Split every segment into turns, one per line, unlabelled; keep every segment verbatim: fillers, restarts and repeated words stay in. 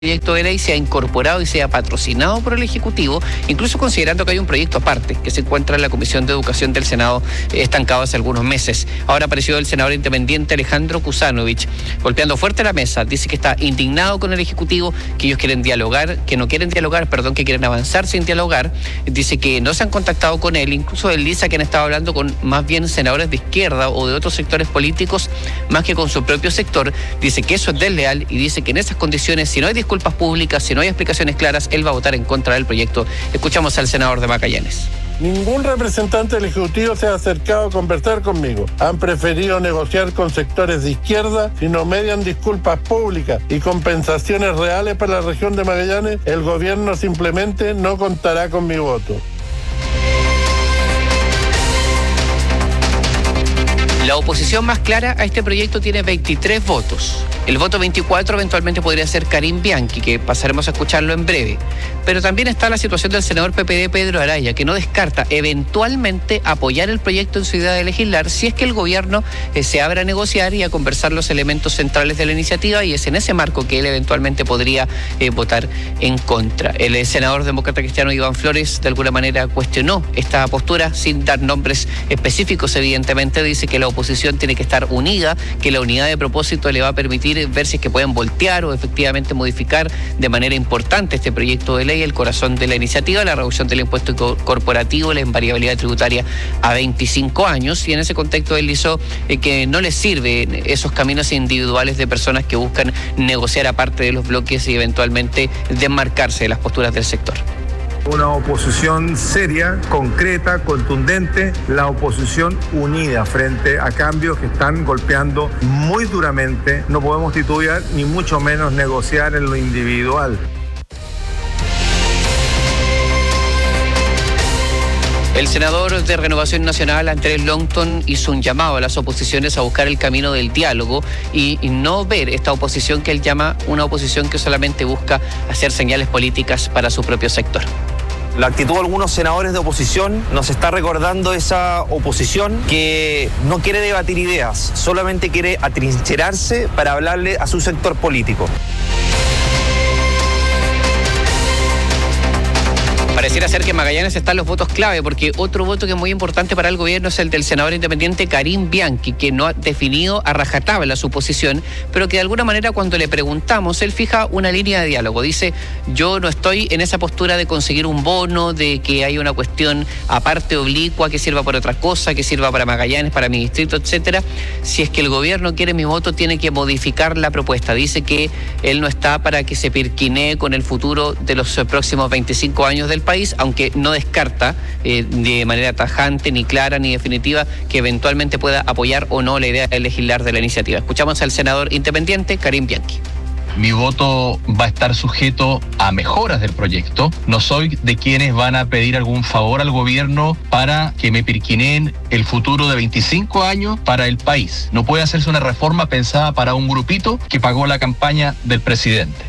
proyecto de ley sea incorporado y sea patrocinado por el Ejecutivo, incluso considerando que hay un proyecto aparte que se encuentra en la Comisión de Educación del Senado estancado hace algunos meses. Ahora apareció el senador independiente Alejandro Kuzanovich golpeando fuerte la mesa. Dice que está indignado con el Ejecutivo, que ellos quieren dialogar, que no quieren dialogar, perdón, que quieren avanzar sin dialogar. Dice que no se han contactado con él, incluso él dice que han estado hablando con más bien senadores de izquierda o de otros sectores políticos más que con su propio sector. Dice que eso es desleal y dice que en esas condiciones, si no hay discusión disculpas públicas, si no hay explicaciones claras, él va a votar en contra del proyecto. Escuchamos al senador de Magallanes.
Ningún representante del Ejecutivo se ha acercado a conversar conmigo. Han preferido negociar con sectores de izquierda. Si no median disculpas públicas y compensaciones reales para la región de Magallanes, el gobierno simplemente no contará con mi voto.
La oposición más clara a este proyecto tiene veintitrés votos. El voto veinticuatro eventualmente podría ser Karim Bianchi, que pasaremos a escucharlo en breve. Pero también está la situación del senador P P D Pedro Araya, que no descarta eventualmente apoyar el proyecto en su idea de legislar si es que el gobierno eh, se abre a negociar y a conversar los elementos centrales de la iniciativa, y es en ese marco que él eventualmente podría eh, votar en contra. El eh, senador demócrata cristiano Iván Flores de alguna manera cuestionó esta postura sin dar nombres específicos. Evidentemente dice que la oposición tiene que estar unida, que la unidad de propósito le va a permitir ver si es que pueden voltear o efectivamente modificar de manera importante este proyecto de ley, el corazón de la iniciativa, la reducción del impuesto corporativo, la invariabilidad tributaria a veinticinco años, y en ese contexto él hizo eh, que no les sirve esos caminos individuales de personas que buscan negociar aparte de los bloques y eventualmente desmarcarse de las posturas del sector.
Una oposición seria, concreta, contundente, la oposición unida frente a cambios que están golpeando muy duramente. No podemos titubear ni mucho menos negociar en lo individual.
El senador de Renovación Nacional, Andrés Longton, hizo un llamado a las oposiciones a buscar el camino del diálogo y, y no ver esta oposición que él llama una oposición que solamente busca hacer señales políticas para su propio sector.
La actitud de algunos senadores de oposición nos está recordando esa oposición que no quiere debatir ideas, solamente quiere atrincherarse para hablarle a su sector político.
Pareciera ser que en Magallanes están los votos clave, porque otro voto que es muy importante para el gobierno es el del senador independiente Karim Bianchi, que no ha definido a rajatabla su posición, pero que de alguna manera cuando le preguntamos, él fija una línea de diálogo. Dice, yo no estoy en esa postura de conseguir un bono, de que haya una cuestión aparte oblicua que sirva para otra cosa, que sirva para Magallanes, para mi distrito, etcétera. Si es que el gobierno quiere mi voto, tiene que modificar la propuesta. Dice que él no está para que se pirquinee con el futuro de los próximos veinticinco años del país, aunque no descarta eh, de manera tajante, ni clara, ni definitiva que eventualmente pueda apoyar o no la idea de legislar de la iniciativa. Escuchamos al senador independiente Karim Bianchi.
Mi voto va a estar sujeto a mejoras del proyecto. No soy de quienes van a pedir algún favor al gobierno para que me pirquineen el futuro de veinticinco años para el país. No puede hacerse una reforma pensada para un grupito que pagó la campaña del presidente.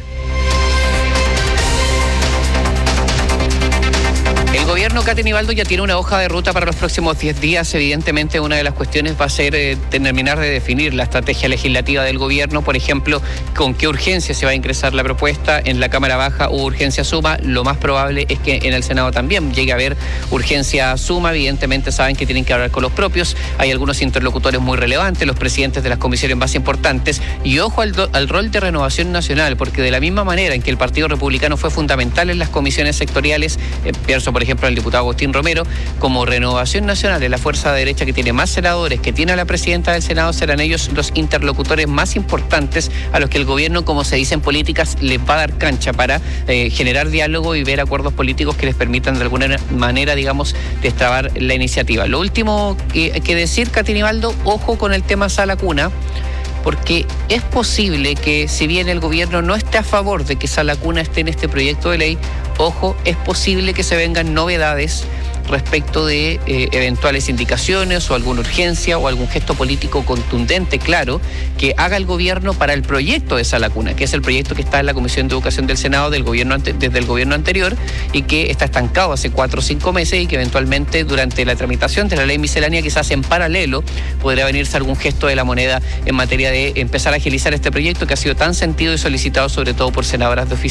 El gobierno, Katy Nivaldo, ya tiene una hoja de ruta para los próximos diez días. Evidentemente, una de las cuestiones va a ser eh, terminar de definir la estrategia legislativa del gobierno. Por ejemplo, con qué urgencia se va a ingresar la propuesta. En la Cámara Baja hubo urgencia suma. Lo más probable es que en el Senado también llegue a haber urgencia suma. Evidentemente, saben que tienen que hablar con los propios. Hay algunos interlocutores muy relevantes, los presidentes de las comisiones más importantes. Y ojo al, do, al rol de Renovación Nacional, porque de la misma manera en que el Partido Republicano fue fundamental en las comisiones sectoriales, eh, pienso, por ejemplo, el diputado Agustín Romero, como Renovación Nacional de la fuerza de derecha que tiene más senadores, que tiene a la presidenta del Senado, serán ellos los interlocutores más importantes a los que el gobierno, como se dice en políticas, les va a dar cancha para eh, generar diálogo y ver acuerdos políticos que les permitan de alguna manera, digamos, destrabar la iniciativa. Lo último que, que decir, Katy Nivaldo, ojo con el tema Sala Cuna, porque es posible que, si bien el gobierno no esté a favor de que Sala Cuna esté en este proyecto de ley, Ojo, es posible que se vengan novedades respecto de eh, eventuales indicaciones o alguna urgencia o algún gesto político contundente, claro, que haga el gobierno para el proyecto de Sala Cuna, que es el proyecto que está en la Comisión de Educación del Senado del gobierno ante, desde el gobierno anterior y que está estancado hace cuatro o cinco meses y que eventualmente durante la tramitación de la ley miscelánea, quizás en paralelo, podría venirse algún gesto de la moneda en materia de empezar a agilizar este proyecto que ha sido tan sentido y solicitado sobre todo por senadoras de oficina.